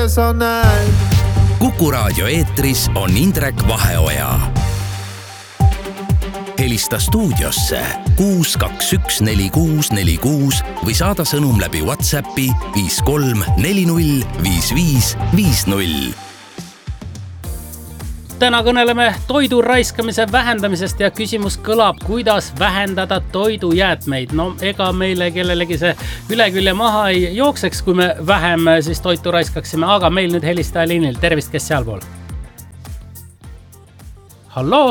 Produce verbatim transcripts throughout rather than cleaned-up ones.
mida sa näed. Kuku Raadio eetris on Indrek Vaheoja. Helista stuudiosse kuus kaks üks neli kuus neli kuus või saada sõnum läbi WhatsAppi viis kolm neli null viis viis viis null. Täna kõneleme toidu raiskamise vähendamisest ja küsimus kõlab, kuidas vähendada toidujäätmeid. No ega meile kellelegi see üle külje maha ei jookseks, kui me vähem siis toitu raiskaksime, aga meil nüüd helistaja liinil. Tervist, kes sealpool? Halloo?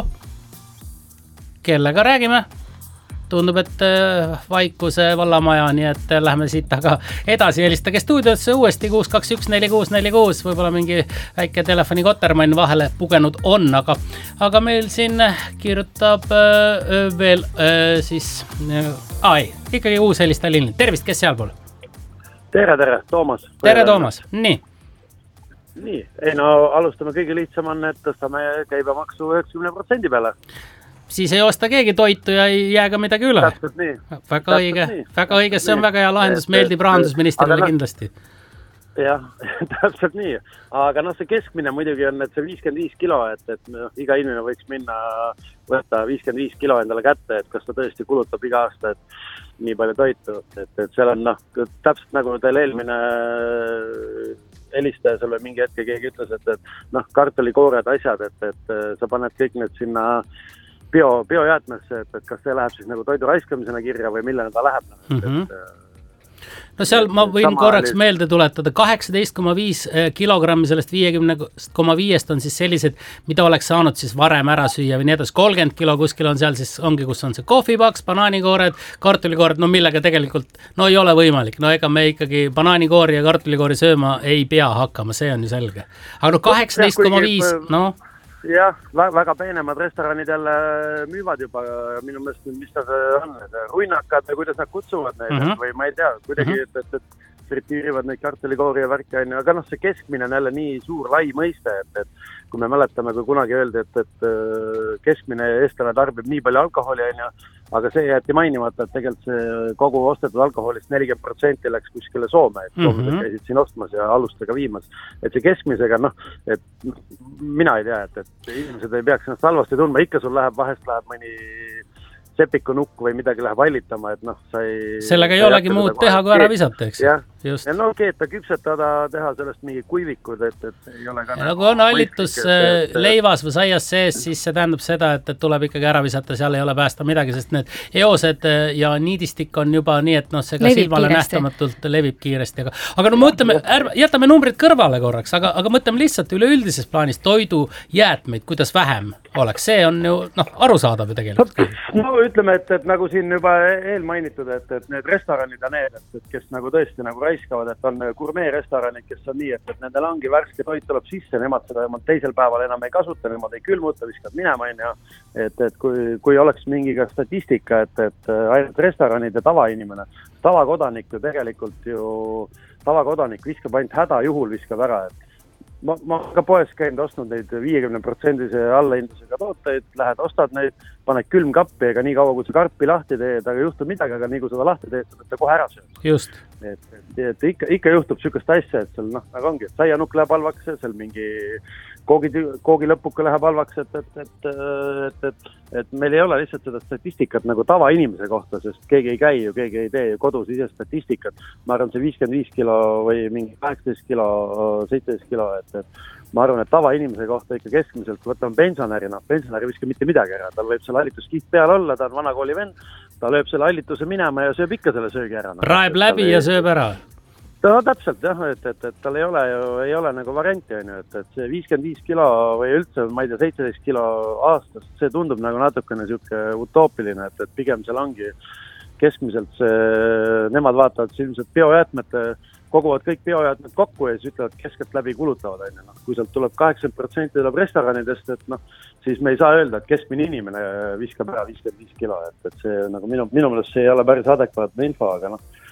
Kellega räägime? Tundub, et Vaikuse vallamaja, nii et läheme siit aga edasi. Helistage stuudiosse uuesti kuus kaks üks neli kuus neli kuus. Võib-olla mingi väike telefoni kotermann vahele pugenud on, aga, aga meil siin kirjutab öö, veel öö, siis... Ai, ikkagi uus helistaja liinil. Tervist, kes sealpool? Tere, tere, Toomas. Tere, Toomas. Nii. Nii, ei no alustame kõige lihtsam on, et tõstame käibemaksu üheksakümmend protsendi peale. Siis ei osta keegi toitu ja ei jää ka midagi üle. Täpselt nii. Väga Täpselt õige, nii. väga õige, see on nii. väga hea lahendus, meeldib rahandusministrile no, kindlasti. Jah, täpselt nii. Aga noh, see keskmine muidugi on, et see viiskümmend viis kilo, et, et no, iga inimene võiks minna võtta viiskümmend viis kilo endale kätte, et kas ta tõesti kulutab iga aasta, et nii palju toitu. Et, et seal on noh, täpselt nagu teil eelmine helistaja sulle mingi hetke keegi ütles, et, et noh, kartulikoored asjad, et, et sa paned kõik need sinna bio, biojäätmesse, et, et kas see läheb siis nagu toidu raiskamisena kirja või millena ta läheb. Mm -hmm. No seal ma võin Sama korraks oli... meelde tuletada, kaheksateist koma viis kilogrammi sellest viiekümne koma viiest on siis sellised, mida oleks saanud siis varem ära süüa või nii edasi. kolmkümmend kilo kuskil on seal siis ongi, kus on see kohvipaks, banaanikoored, kartulikoored, no millega tegelikult no ei ole võimalik. No ega me ikkagi banaanikoori ja kartulikoori sööma ei pea hakkama, see on ju selge. Aga no kaheksateist koma viis, no... Jah, väga peenemad restoranid jälle müüvad juba minu meelest, mis ta on, ruinakad või kuidas nad kutsuvad neid, mm -hmm. või ma ei tea, kuidagi, mm -hmm. et, et fritiirivad neid kartulikoori ja värki, aga noh, see keskmine on jälle nii suur lai mõiste, et, et kui me mäletame, kui kunagi öeldi, et, et keskmine eestlane tarbib nii palju alkoholi, aga see jäeti mainimata, et tegelikult see kogu ostetud alkoholist nelikümmend protsenti läks kuskile Soome, et soomlased mm -hmm. käisid siin ostmas ja alustega viimas. Et see keskmisega, noh, et mina ei tea, et, et inimesed ei peaks ennast halvasti tundma, ikka sul läheb, vahest läheb mõni sepiku nukk või midagi läheb hallitama, et noh, sa ei... Sellega ei olegi muud teha, kui ära visata, eks? Jah, ja no keeta, küpsetada, teha sellest mingi kuivikud, et, et ei ole ka... Ja nagu on hallitus et, et, leivas või saias sees, siis see tähendab seda, et, et tuleb ikkagi ära visata, seal ei ole päästa midagi, sest need eosed ja niidistik on juba nii, et noh, see ka silmale nähtamatult levib kiiresti. Aga, aga no mõtleme, ärme, jätame numbrid kõrvale korraks, aga, aga mõtleme lihtsalt üleüldises plaanis toidu jäätmeid, kuidas vähem oleks. See on ju, noh, arusaadav ju tegelikult. No ütleme, et, et nagu siin juba eelmainitud, et, et need restoranid ja need, et, et kes nagu tõesti nagu raiskavad, et on gurmeerestoranid, kes on nii, et, et nendel ongi värske toit tuleb sisse, nemad seda nemad teisel päeval enam ei kasuta, nemad ei külmuta, viskad minema, ja et, et kui, kui oleks mingi ka statistika, et, et ainult restoranid ja tavainimene, tavakodanik ju tegelikult ju, tavakodanik viskab ainult häda juhul viskab ära, et Ma, ma ka poes käinud ostnud neid viiekümne protsendise allahindlusega tooteid, lähed, ostad neid, paned külmkappi, ega nii kaua, kui sa karpi lahti teed, aga ei juhtu midagi, aga nii kui seda lahti teed, sa kohe ära sööd. Just. Et, et, et ikka, ikka juhtub sükest asja, et seal noh, aga ongi, et saianukk läheb halvaks, seal mingi koogi, koogi lõpuka läheb halvaks, et, et, et, et, et, et meil ei ole lihtsalt seda statistikat nagu tavainimese kohta, sest keegi ei käi ju, keegi ei tee ju kodus ise statistikat. Ma arvan, see viiskümmend viis kilo või mingi kaheksateist kilo, seitseteist kilo, et, et ma arvan, et tavainimese kohta ikka keskmiselt, kui võtame pensionärina, pensionäri viskab mitte midagi ära, tal võib selle hallituskiht peal olla, ta on vanakooli vend, ta lööb selle hallituse minema ja sööb ikka selle söögi ära. Raeb läbi ja sööb ära. No täpselt jah, et, et, et tal ei ole ju, ei ole nagu varianti, on ju, et, et see viiskümmend viis kilo või üldse, ma ei tea, seitseteist kilo aastast, see tundub nagu natukene siuke utoopiline, et, et pigem seal ongi keskmiselt see, nemad vaatavad ilmselt biojäätmete, koguvad kõik biojäätmed kokku ja siis ütlevad, keskelt läbi kulutavad, on ju. Kui sealt tuleb kaheksakümmend protsenti tuleb restoranidest, et noh, siis me ei saa öelda, et keskmine inimene viskab ära viiskümmend viis kilo, et, et see nagu minu, minu meelest see ei ole päris adekvaatne info, aga noh,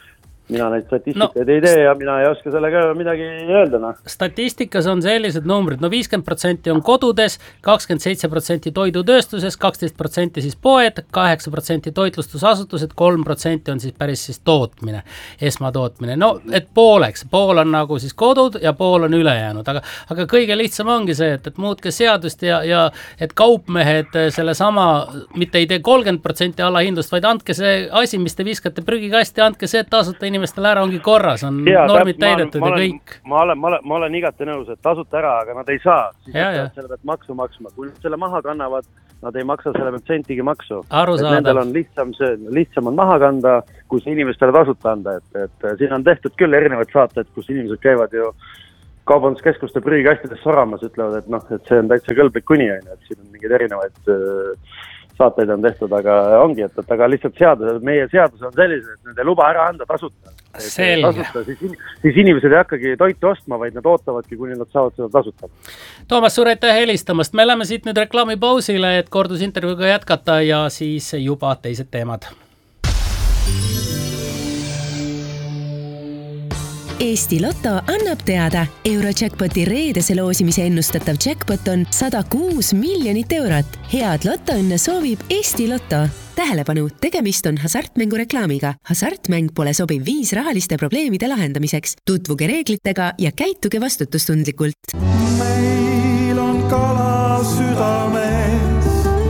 mina neid statistikaid no, ei tee ja mina ei oska sellega midagi öelda. No. Statistikas on sellised numbrid, no viiskümmend protsenti on kodudes, kakskümmend seitse protsenti toidutööstuses, kaksteist protsenti siis poed, kaheksa protsenti toitlustusasutused, kolm protsenti on siis päris siis tootmine, esmatootmine. No, et pooleks, pool on nagu siis kodud ja pool on ülejäänud, aga, aga kõige lihtsam ongi see, et, et muutke seadust ja, ja et kaupmehed selle sama, mitte ei tee kolmkümmend protsenti alahindlust, vaid andke see asi, mis te viskate prügikasti, andke see, et tasuta inimestele ära ongi korras, on ja, normid täidetud ja olen, kõik. Ma olen, ma, olen, ma olen igati nõus, et tasuta ära, aga nad ei saa. Siis ja, ja. Selle pealt maksu maksma. Kui selle maha kannavad, nad ei maksa selle pealt sentigi maksu. Nendel on lihtsam, see, lihtsam on maha kanda, kus inimestele tasuta anda. Et, et siin on tehtud küll erinevaid saated, kus inimesed käivad ju kaubanduskeskuste prügikastides soramas, ütlevad, et, noh, et see on täitsa kõlblik kuni, et siin on mingid erinevaid äh, saateid on tehtud, aga ongi, et, et aga lihtsalt seadus, meie seadus on sellised, et nende luba ära anda tasuta. tasuta siis, siis inimesed ei hakkagi toitu ostma, vaid nad ootavadki, kuni nad saavad seda tasuta. Toomas, suur aitäh helistamast. Me läheme siit nüüd reklaamipausile, et kordusintervjuuga jätkata ja siis juba teised teemad. Eesti Lotto annab teada, Eurojackpoti reedese loosimise ennustatav jackpot on sada kuus miljonit eurot. Head lotoõnne soovib Eesti Lotto. Tähelepanu, tegemist on hasartmängu reklaamiga. Hasartmäng pole sobiv viis rahaliste probleemide lahendamiseks. Tutvuge reeglitega ja käituge vastutustundlikult. Meil on kala südames.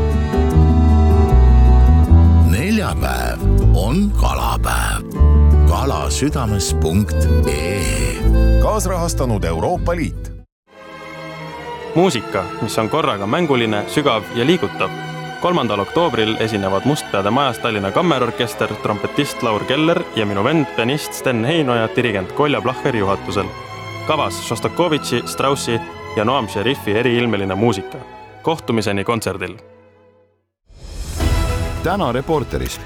Neljapäev on kalapäev. kalasüdames punkt ee Kaasrahastanud Euroopa Liit. Muusika, mis on korraga mänguline, sügav ja liigutav. kolmandal oktoobril esinevad Mustpeade majas Tallinna Kammerorkester, trompetist Laur Keller ja minu vend, pianist Sten Heinoja, dirigent Kolja Plahher juhatusel. Kavas Šostakovitši, Straussi ja Noam Šerifi eriilmeline muusika. Kohtumiseni kontserdil. Täna Reporteris.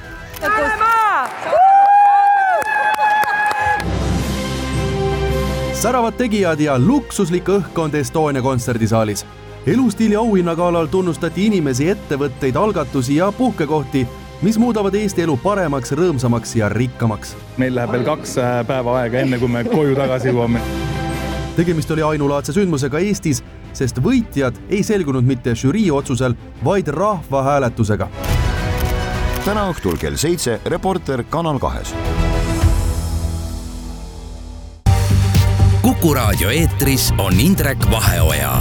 Säravad tegijad ja luksuslik õhkkond Estonia kontserdisaalis. Elustiili auhinnagaalal tunnustati inimesi, ettevõtteid, algatusi ja puhkekohti, mis muudavad Eesti elu paremaks, rõõmsamaks ja rikkamaks. Meil läheb veel kaks päeva aega enne, kui me koju tagasi jõuame. Tegemist oli ainulaadse sündmusega Eestis, sest võitjad ei selgunud mitte žürii otsusel, vaid rahva hääletusega. Täna õhtul kell seitse Reporter Kanal kahes. Kuku raadio eetris on Indrek Vaheoja.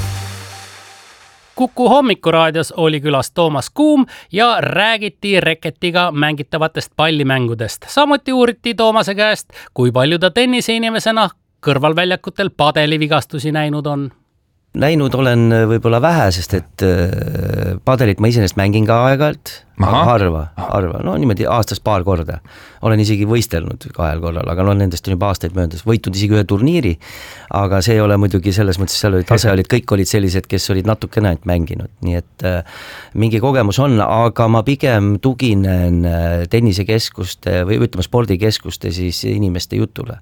Kuku hommikuraadios oli külas Toomas Kuum ja räägiti reketiga mängitavatest pallimängudest. Samuti uuriti Toomase käest, kui palju ta tenniseinimesena kõrvalväljakutel padelivigastusi näinud on. Näinud olen võib-olla vähe, sest et padelit ma isenest mängin ka aeg-ajalt, harva, harva, no niimoodi aastas paar korda. Olen isegi võistelnud kahel korral, aga no nendest on juba aastaid möödas. Võitnud isegi ühe turniiri, aga see ei ole muidugi selles mõttes, seal olid tase olid, kõik olid sellised, kes olid natukene ainult mänginud. Nii et äh, mingi kogemus on, aga ma pigem tuginen tennisekeskuste või ütleme spordikeskuste siis inimeste jutule.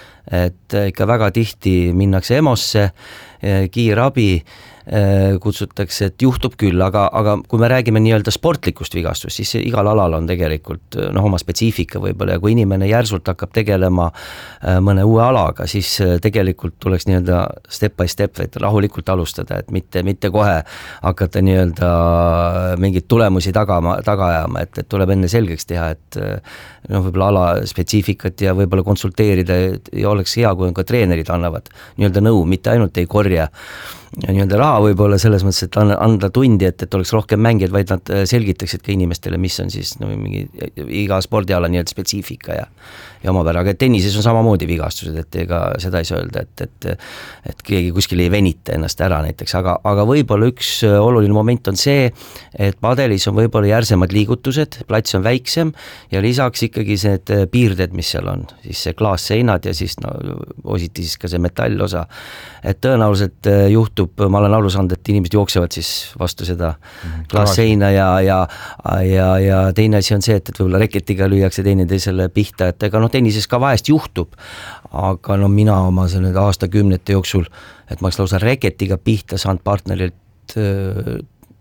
Et ikka väga tihti minnakse EMO-sse, kiirabi kutsutakse, et juhtub küll, aga, aga kui me räägime nii-öelda sportlikust vigastust, siis igal alal on tegelikult no, oma spetsiifika võib-olla ja kui inimene järsult hakkab tegelema mõne uue alaga, siis tegelikult tuleks nii-öelda step by step, et rahulikult alustada, et mitte, mitte kohe hakata nii-öelda mingeid tulemusi tagama, taga ajama, et, et tuleb enne selgeks teha, et no, võib-olla ala spetsiifikat ja võib-olla konsulteerida ja oleks hea, kui ka treenerid annavad nii-öelda nõu, mitte ainult ei korja ja nii-öelda raha võib-olla selles mõttes, et anda tundi, et, et oleks rohkem mängijad, vaid nad selgitaksid ka inimestele, mis on siis no, mingi, iga spordiala nii-öelda spetsiifika ja, ja omapära, aga tennises on samamoodi vigastused, et ega seda ei saa öelda, et, et, et keegi kuskil ei venita ennast ära näiteks, aga, aga võib-olla üks oluline moment on see, et padelis on võib-olla järsemad liigutused, plats on väiksem ja lisaks ikkagi need piirded, mis seal on, siis see klaasseinad ja siis no, ositi siis ka see metallosa, et tõenäoliselt juhtub, ma olen aru saanud, et inimesed jooksevad siis vastu seda mm-hmm. klaasseina ja, ja, ja, ja teine asi on see, et, et võib-olla reketiga lüüakse teineteisele pihta, et ega no tennises ka vahest juhtub, aga no mina oma selle aastakümnete jooksul, et ma oleks lausa reketiga pihta saanud partnerilt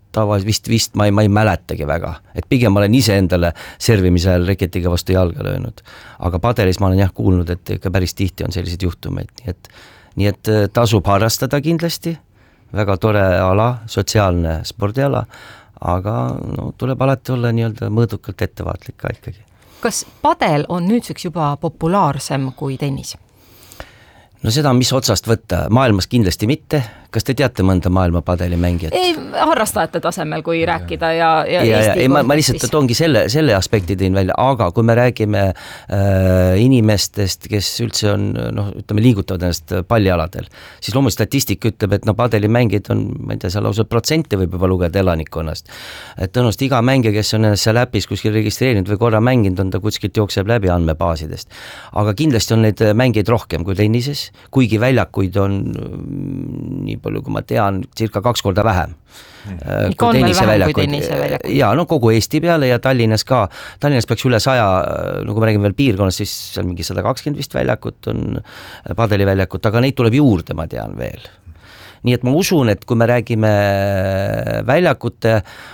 tavaliselt vist, vist ma ei, ma ei mäletagi väga, et pigem ma olen ise endale servimise ajal reketiga vastu jalga löönud, aga padelis ma olen jah kuulnud, et ikka päris tihti on sellised juhtumeid, nii et, nii et tasub harrastada kindlasti, väga tore ala, sotsiaalne spordiala, aga no, tuleb alati olla nii-öelda mõõdukalt ettevaatlik ka ikkagi. Kas padel on nüüdseks juba populaarsem kui tennis? No seda, mis otsast võtta, maailmas kindlasti mitte. Kas te teate mõnda maailma padelimängijat? Ei, harrastajate tasemel, kui rääkida ja, ja, ja, Eesti ja ei, ma, ma lihtsalt toongi selle, selle aspekti tõin välja, aga kui me räägime äh, inimestest, kes üldse on, noh, ütleme, liigutavad ennast pallialadel, siis loomulikult statistika ütleb, et no padelimängijad on, ma ei tea, seal lausa protsente võib juba lugeda elanikkonnast. Et tõenäoliselt iga mängija, kes on ennast seal äpis kuskil registreerinud või korra mänginud, on ta kuskilt jookseb läbi andmebaasidest. Aga kindlasti on neid mängijaid rohkem kui tennises, kuigi väljakuid on nii palju, kui ma tean, circa kaks korda vähem. Ikka on veel vähem kui tennise väljakuid. Ja, no kogu Eesti peale ja Tallinnas ka. Tallinnas peaks üle saja, no kui me räägime veel piirkonnas, siis seal mingi sada kakskümmend vist väljakut on padeliväljakut, aga neid tuleb juurde, ma tean veel. Nii et ma usun, et kui me räägime väljakute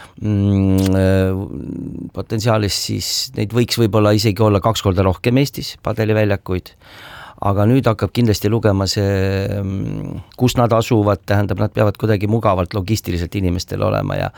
mm, potentsiaalist, siis neid võiks võib-olla isegi olla kaks korda rohkem Eestis padeliväljakuid. Aga nüüd hakkab kindlasti lugema see, kus nad asuvad, tähendab, nad peavad kuidagi mugavalt logistiliselt inimestel olema ja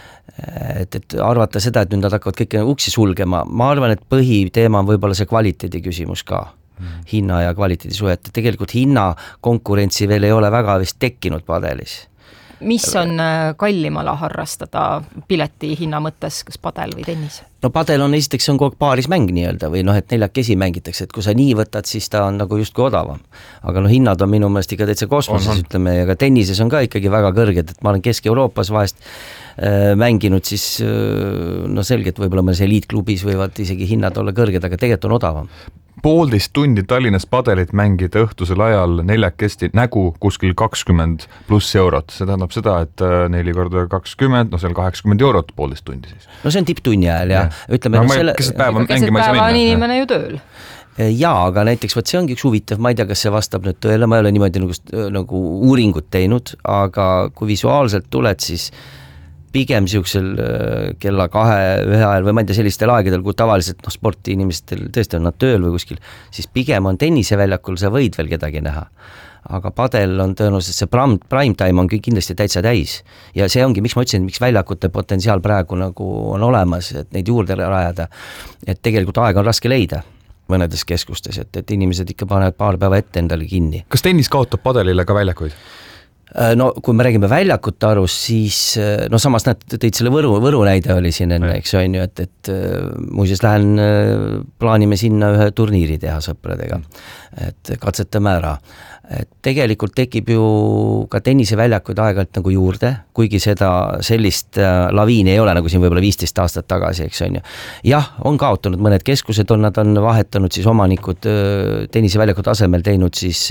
et, et arvata seda, et nüüd nad hakkavad kõiki uksi sulgema. Ma arvan, et põhiteema on võib-olla see kvaliteedi küsimus ka, mm. hinna ja kvaliteedi suhet. Tegelikult hinna konkurentsi veel ei ole väga vist tekkinud padelis. Mis on kallimala harrastada pileti hinna mõttes, kas padel või tennis? No padel on esiteks on kogu paaris mäng nii-öelda või noh, et neljakesi mängitakse, et kui sa nii võtad, siis ta on nagu just kui odavam. Aga no hinnad on minu meelest ikka täitsa kosmoses, on, on. ütleme, ja ka tennises on ka ikkagi väga kõrged, et ma olen Kesk-Euroopas vahest äh, mänginud, siis äh, no selgelt võib-olla meil see eliitklubis võivad isegi hinnad olla kõrged, aga tegelikult on odavam. Poolteist tundi Tallinnas padelit mängida õhtusel ajal neljakesti nägu kuskil kakskümmend pluss eurot. See tähendab seda, et neli korda kakskümmend, no seal kaheksakümmend eurot poolteist tundi siis. No see on tipptunni ajal ja, ja. ütleme... No, no selle... Keset päeva, keset päeva on inimene ju tööl. Jaa, aga näiteks võt see ongi üks huvitav, ma ei tea, kas see vastab nüüd tõele, ma ei ole niimoodi nagu, nagu uuringut teinud, aga kui visuaalselt tuled, siis pigem siuksel kella kahe, ühe ajal või ma ei tea sellistel aegadel, kui tavaliselt no, sporti inimestel tõesti on nad tööl või kuskil, siis pigem on tenniseväljakul, sa võid veel kedagi näha. Aga padel on tõenäoliselt see prime time on kindlasti täitsa täis ja see ongi, miks ma ütlesin, miks väljakute potentsiaal praegu nagu on olemas, et neid juurde rajada, et tegelikult aega on raske leida mõnedes keskustes, et, et inimesed ikka panevad paar päeva ette endale kinni. Kas tennis kaotab padelile ka väljakuid? No kui me räägime väljakute arust, siis no samas näed, tõid selle Võru, Võru näide oli siin enne, eks on ju, et, et muuseas lähen, plaanime sinna ühe turniiri teha sõpradega, et katsetame ära. Et tegelikult tekib ju ka tenniseväljakuid aeg-ajalt nagu juurde, kuigi seda sellist laviini ei ole nagu siin võib-olla viisteist aastat tagasi, eks on ju. Jah, on kaotanud mõned keskused, on nad on vahetanud siis omanikud tenniseväljakud asemel teinud siis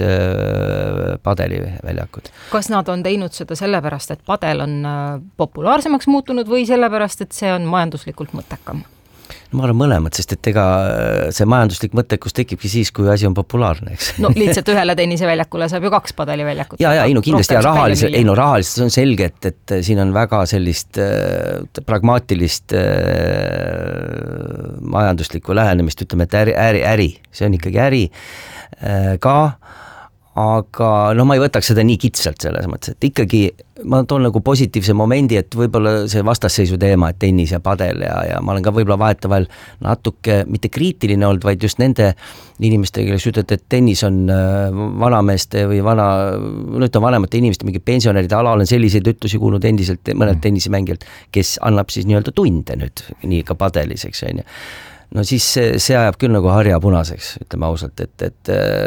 padeliväljakud. Kas nad on teinud seda sellepärast, et padel on populaarsemaks muutunud või sellepärast, et see on majanduslikult mõttekam? Ma arvan mõlemad, sest et ega see majanduslik mõttekus tekibki siis, kui asi on populaarne, eks. No lihtsalt ühele tenniseväljakule saab ju kaks padeliväljakut. Ja, ja, ei no kindlasti ja rahaliselt, ei no rahaliselt on selge, et, et siin on väga sellist äh, pragmaatilist äh, majanduslikku lähenemist, ütleme, et äri, äri, äri, see on ikkagi äri äh, ka, aga no ma ei võtaks seda nii kitsalt selles mõttes, et ikkagi ma toon nagu positiivse momendi, et võib-olla see vastasseisu teema, et tennis ja padel ja, ja ma olen ka võib-olla vahetavael natuke mitte kriitiline olnud, vaid just nende inimestega, kes ütled, et tennis on vanameeste või vana, no ütleme vanemate inimeste, mingi pensionäride ala, olen selliseid ütlusi kuulnud endiselt mõned tennisemängilt, kes annab siis nii-öelda tunde nüüd, nii ka padelis, eks on ju. No siis see, see ajab küll nagu harja punaseks, ütleme ausalt, et, et,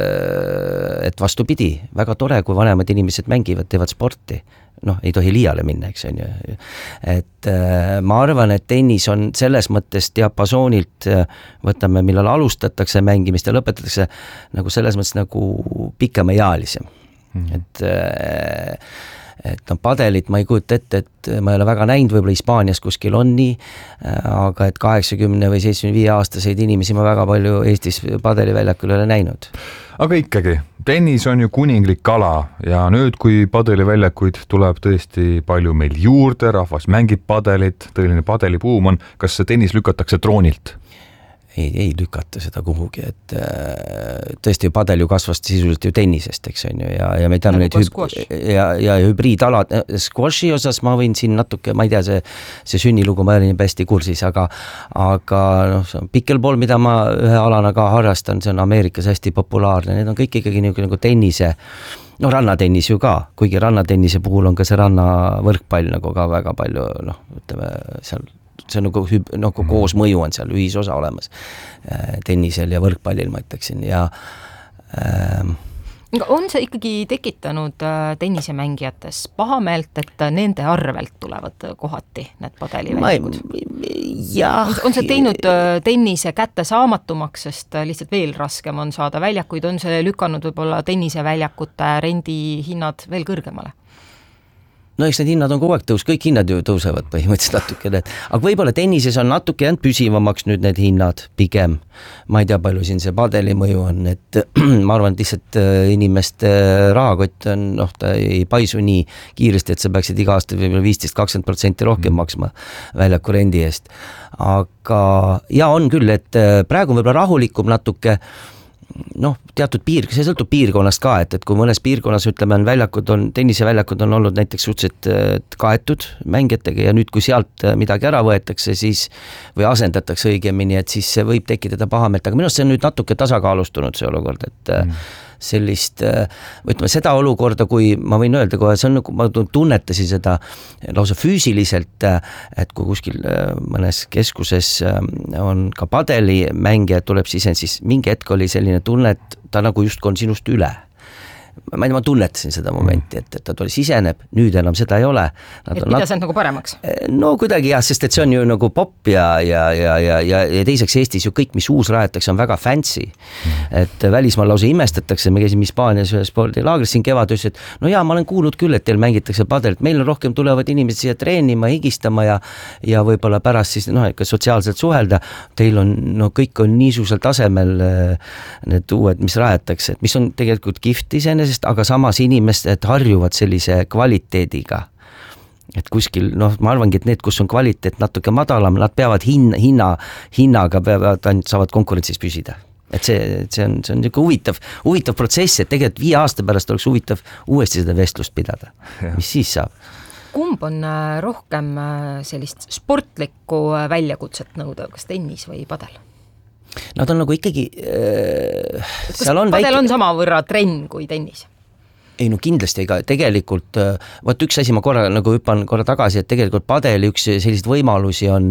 et vastupidi, väga tore, kui vanemad inimesed mängivad, teevad sporti, noh, ei tohi liiale minna, eks on ju. Et ma arvan, et tennis on selles mõttes diapasoonilt, võtame, millal alustatakse mängimist ja lõpetatakse, nagu selles mõttes nagu pikemaealisem. Mm-hmm. Et et no padelit ma ei kujuta ette, et ma ei ole väga näinud, võib-olla Hispaanias kuskil on nii, aga et kaheksakümne või seitsmekümne viie aastaseid inimesi ma väga palju Eestis padeliväljakul ei ole näinud. Aga ikkagi, tennis on ju kuninglik ala ja nüüd, kui padeliväljakuid tuleb tõesti palju meil juurde, rahvas mängib padelit, tõeline padelipuum on, kas see tennis lükatakse troonilt? Ei, ei lükata seda kuhugi, et tõesti padel ju kasvas sisuliselt ju tennisest, eks on ju, ja, ja me teame neid hüb- ja, ja hübriidalad, squashi osas ma võin siin natuke, ma ei tea, see, see sünnilugu ma olin hästi kursis, aga, aga noh, see on pickleball, mida ma ühe alana ka harrastan, see on Ameerikas hästi populaarne, need on kõik ikkagi nagu, nagu tennise, no rannatennis ju ka, kuigi rannatennise puhul on ka see rannavõrkpall nagu ka väga palju, noh, ütleme seal see on nagu, nagu koos mõju on seal ühisosa olemas tennisel ja võrkpallil, ma ütleksin, ja ähm, on see ikkagi tekitanud tennisemängijates pahameelt, et nende arvelt tulevad kohati need padeliväljakud? On, on see teinud tennise kättesaamatumaks, sest lihtsalt veel raskem on saada väljakuid, on see lükanud võib-olla tenniseväljakute rendihinnad veel kõrgemale? No eks need hinnad on kogu aeg tõus, kõik hinnad ju tõusevad põhimõtteliselt natukene, aga võib-olla tennises on natuke jäänud püsivamaks nüüd need hinnad pigem. Ma ei tea, palju siin see padeli mõju on, et ma arvan, et lihtsalt inimeste rahakott on, noh, ta ei paisu nii kiiresti, et sa peaksid iga aasta võib-olla viisteist kakskümmend protsenti rohkem maksma väljaku rendi eest. Aga ja on küll, et praegu on võib-olla rahulikum natuke, noh, teatud piir, see sõltub piirkonnast ka, et, et kui mõnes piirkonnas, ütleme, on väljakud, on tenniseväljakud on olnud näiteks suhteliselt kaetud mängijatega ja nüüd, kui sealt midagi ära võetakse, siis, või asendatakse õigemini, et siis see võib tekitada pahameelt, aga minu arust see on nüüd natuke tasakaalustunud see olukord, et mm. sellist, ütleme, seda olukorda, kui ma võin öelda kohe, see on nagu, ma tunnetasin seda lausa füüsiliselt, et kui kuskil mõnes keskuses on ka padelimängija, tuleb siis, siis mingi hetk oli selline tunne, et ta nagu just on sinust üle. Ma ei tea, ma tunnetasin seda momenti, et, et ta tuli siseneb, nüüd enam seda ei ole. Nad et pidas end nagu paremaks? No kuidagi jah, sest et see on ju nagu pop ja, ja, ja, ja, ja, ja teiseks Eestis ju kõik, mis uus rajatakse, on väga fancy. Et välismaal lausa imestatakse, me käisime Hispaanias ühe spordilaagris siin kevad, ütles, et no jaa, ma olen kuulnud küll, et teil mängitakse padelit, meil on rohkem tulevad inimesed siia treenima, higistama ja, ja võib-olla pärast siis, noh, ikka sotsiaalselt suhelda, teil on, no kõik on niisugusel tasemel need uued, mis rajatakse, et mis on tegelikult kihvt isene, sest aga samas inimesed harjuvad sellise kvaliteediga. Et kuskil, noh, ma arvangi, et need, kus on kvaliteet natuke madalam, nad peavad hinna, hinna, hinnaga peavad, saavad konkurentsis püsida. Et see, see on, see on niisugune huvitav, huvitav protsess, et tegelikult viie aasta pärast oleks huvitav uuesti seda vestlust pidada. Ja. Mis siis saab? Kumb on rohkem sellist sportlikku väljakutset nõuda, kas tennis või padel? Nad on nagu ikkagi äh, kas padel väike... on sama võrra trenn kui tennis? Ei no kindlasti, ega tegelikult võt üks asi ma korra nagu hüppan korra tagasi, et tegelikult padeli üks selliseid võimalusi on,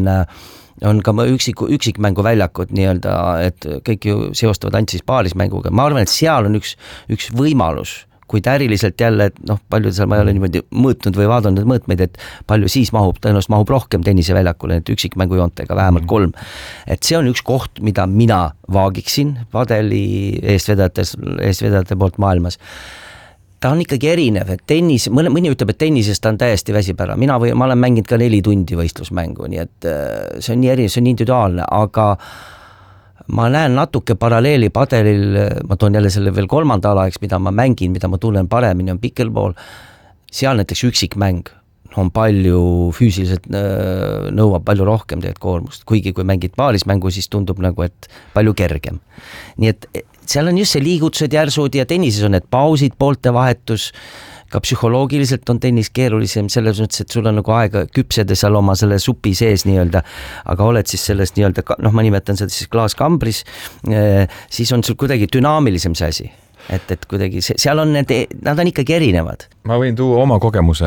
on ka üksik, üksikmänguväljakud nii-öelda, et kõik ju seostavad ainult siis paarismänguga. Ma arvan, et seal on üks, üks võimalus, kuid äriliselt jälle, et noh, palju seal ma ei ole niimoodi mõõtnud või vaadanud mõõtmeid, et palju siis mahub, tõenäoliselt mahub rohkem tenniseväljakule, et üksikmängujoontega vähemalt kolm. Et see on üks koht, mida mina vaagiksin padeli eestvedajate, eestvedajate poolt maailmas. Ta on ikkagi erinev, et tennis, mõni, mõni ütleb, et tennisest ta on täiesti väsib ära. Mina või, ma olen mänginud ka neli tundi võistlusmängu, nii et see on nii erinev, see on individuaalne, aga ma näen natuke paralleeli padelil, ma toon jälle selle veel kolmanda alaeks, mida ma mängin, mida ma tunnen paremini, on pickleball. Seal näiteks üksikmäng on palju füüsiliselt nõuab palju rohkem tegelikult koormust, kuigi kui mängid paarismängu, siis tundub nagu, et palju kergem. Nii et seal on just see liigutused järsud ja tennises on need pausid, poolte vahetus, ka psühholoogiliselt on tennis keerulisem selles mõttes, et sul on nagu aega küpseda seal oma selle supi sees nii-öelda, aga oled siis sellest nii-öelda, noh ma nimetan seda siis klaaskambris, siis on sul kuidagi dünaamilisem see asi. Et, et kuidagi, seal on need, nad on ikkagi erinevad. Ma võin tuua oma kogemuse.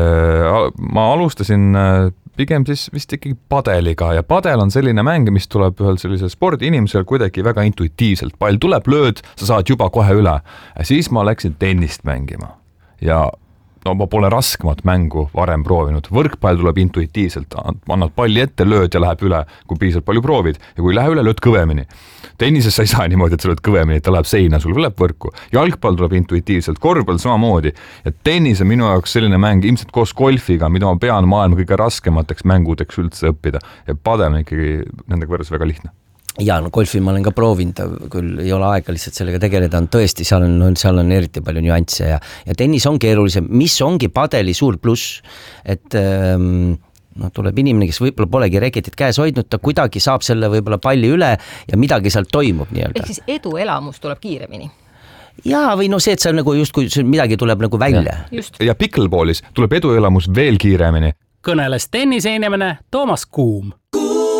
Ma alustasin pigem siis vist ikkagi padeliga ja padel on selline mäng, mis tuleb ühel sellisel spordiinimesel kuidagi väga intuitiivselt. Pall tuleb, lööd, sa saad juba kohe üle. Ja siis ma läksin tennist mängima ja no ma pole raskemat mängu varem proovinud, võrkpall tuleb intuitiivselt, annad palli ette, lööd ja läheb üle, kui piisavalt palju proovid ja kui ei lähe üle, lööd kõvemini. Tennises sa ei saa niimoodi, et sa lööd kõvemini, et ta läheb seina, sul läheb võrku. Jalgpall tuleb intuitiivselt, korvpall samamoodi ja tennis on minu jaoks selline mäng ilmselt koos golfiga, mida ma pean maailma kõige raskemateks mängudeks üldse õppida ja padel on ikkagi nendega võrres väga lihtne. Ja no golfi ma olen ka proovinud, küll ei ole aega lihtsalt sellega tegeleda, on tõesti, seal on, seal on eriti palju nüansse ja, ja tennis on keerulisem, mis ongi padeli suur pluss, et ähm, no, tuleb inimene, kes võib-olla polegi reketit käes hoidnud, ta kuidagi saab selle võib-olla palli üle ja midagi seal toimub nii-öelda. Ehk siis eduelamus tuleb kiiremini. Jaa, või no see, et see nagu just kui midagi tuleb nagu välja. Ja, ja pickleballis tuleb eduelamus veel kiiremini. Kõneles tenniseinimene Toomas Kuum.